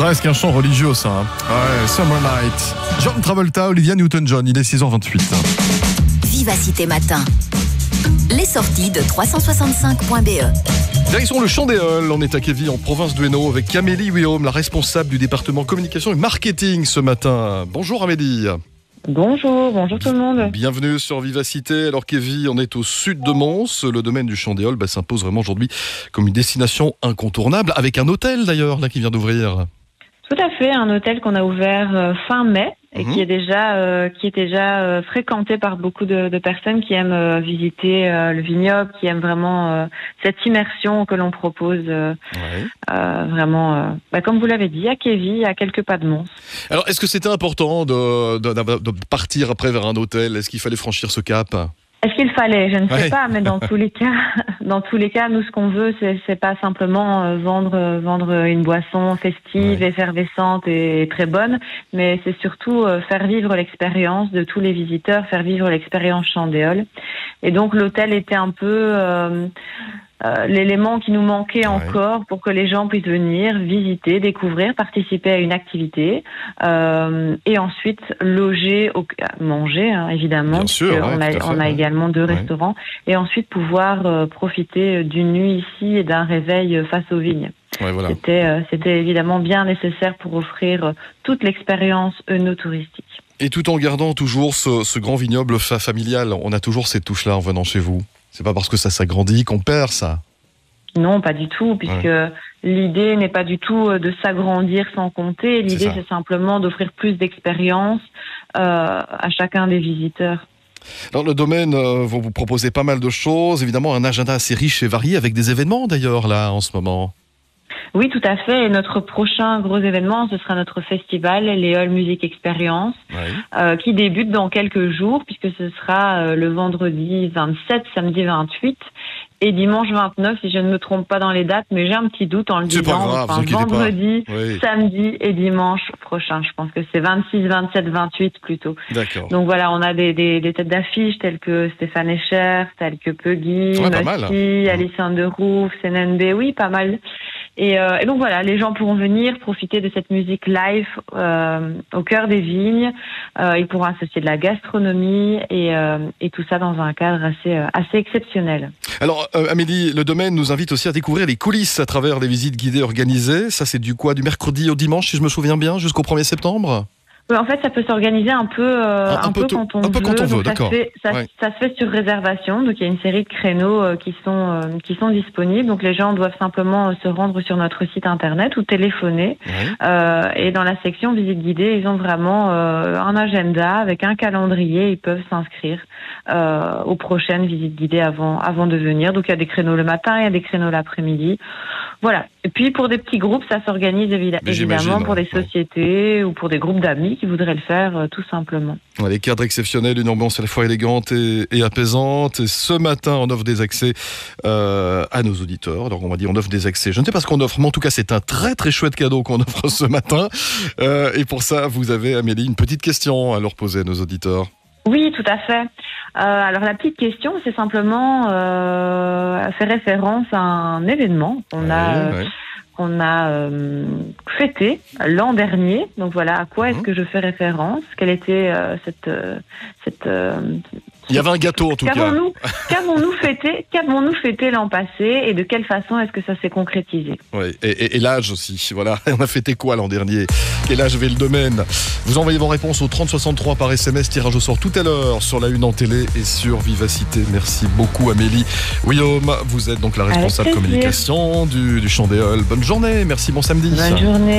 Presque un chant religieux, ça. Hein. Ouais, Summer Night. John Travolta, Olivia Newton-John, il est 6h28. Vivacité Matin. Les sorties de 365.be. Direction le Champ des Halles, on est à Quéville, en province de Hainaut, avec Amélie Wiaume, la responsable du département communication et marketing ce matin. Bonjour Amélie. Bonjour tout le monde. Bienvenue sur Vivacité. Alors Quéville, on est au sud de Mons. Le domaine du Champ des Halles s'impose vraiment aujourd'hui comme une destination incontournable, avec un hôtel d'ailleurs là qui vient d'ouvrir. Tout à fait, un hôtel qu'on a ouvert fin mai et qui est déjà fréquenté par beaucoup de personnes qui aiment visiter le vignoble, qui aiment vraiment cette immersion que l'on propose vraiment, comme vous l'avez dit, à Quéville, à quelques pas de Mons. Alors, est-ce que c'était important de partir après vers un hôtel? Est-ce qu'il fallait franchir ce cap? Est-ce qu'il fallait? Je ne sais pas, mais dans tous les cas, nous, ce qu'on veut, c'est pas simplement vendre une boisson festive, effervescente et très bonne, mais c'est surtout faire vivre l'expérience de tous les visiteurs, faire vivre l'expérience Champ des Halles. Et donc, l'hôtel était un peu l'élément qui nous manquait encore pour que les gens puissent venir visiter, découvrir, participer à une activité et ensuite loger, manger évidemment. Bien sûr, on a également 2 restaurants et ensuite pouvoir profiter d'une nuit ici et d'un réveil face aux vignes. Ouais, voilà. C'était évidemment bien nécessaire pour offrir toute l'expérience œnotouristique. Et tout en gardant toujours ce grand vignoble familial, on a toujours cette touche-là en venant chez vous. C'est pas parce que ça s'agrandit qu'on perd ça. Non, pas du tout, puisque l'idée n'est pas du tout de s'agrandir sans compter. L'idée, c'est simplement d'offrir plus d'expérience à chacun des visiteurs. Dans le domaine, vous proposez pas mal de choses, évidemment un agenda assez riche et varié, avec des événements d'ailleurs là en ce moment. Oui, tout à fait. Et notre prochain gros événement, ce sera notre festival, les Halles Music Experience, qui débute dans quelques jours, puisque ce sera le vendredi 27, samedi 28 et dimanche 29, si je ne me trompe pas dans les dates, mais j'ai un petit doute en le disant. C'est pas grave, vendredi, samedi et dimanche prochain. Je pense que c'est 26, 27, 28 plutôt. D'accord. Donc voilà, on a des têtes d'affiche telles que Stéphane Echer, telles que Puggy, Musty, Alice Underroof, CNNB, oui, pas mal. Et donc voilà, les gens pourront venir profiter de cette musique live au cœur des vignes. Ils pourront associer de la gastronomie et tout ça dans un cadre assez exceptionnel. Alors Amélie, le domaine nous invite aussi à découvrir les coulisses à travers les visites guidées organisées. Ça c'est du mercredi au dimanche, si je me souviens bien, jusqu'au 1er septembre. En fait, ça peut s'organiser un peu quand on veut. D'accord. Ça se fait sur réservation. Donc, il y a une série de créneaux qui sont disponibles. Donc, les gens doivent simplement se rendre sur notre site internet ou téléphoner. Et dans la section visite guidée, ils ont vraiment un agenda avec un calendrier. Ils peuvent s'inscrire aux prochaines visites guidées avant de venir. Donc, il y a des créneaux le matin, il y a des créneaux l'après-midi. Voilà. Et puis, pour des petits groupes, ça s'organise évidemment pour des sociétés ou pour des groupes d'amis qui voudraient le faire tout simplement. Les cadres exceptionnels, une ambiance à la fois élégante et apaisante. Et ce matin, on offre des accès à nos auditeurs. Alors on va dire on offre des accès. Je ne sais pas ce qu'on offre, mais en tout cas c'est un très très chouette cadeau qu'on offre ce matin. Et pour ça, vous avez, Amélie, une petite question à leur poser à nos auditeurs. Oui, tout à fait. Alors la petite question, c'est simplement faire référence à un événement qu'on a fêté l'an dernier. Donc voilà, à quoi est-ce que je fais référence? Quelle était cette Il y avait un gâteau en tout cas. Qu'avons-nous fêté l'an passé et de quelle façon est-ce que ça s'est concrétisé? Oui, et l'âge aussi. Voilà, on a fêté quoi l'an dernier? Quel âge avait le domaine? Vous envoyez vos réponses au 3063 par SMS, tirage au sort tout à l'heure sur la Une en télé et sur Vivacité. Merci beaucoup Amélie Wiaume. Vous êtes donc la responsable communication du Champ des Halles. Bonne journée, merci, bon samedi. Bonne journée.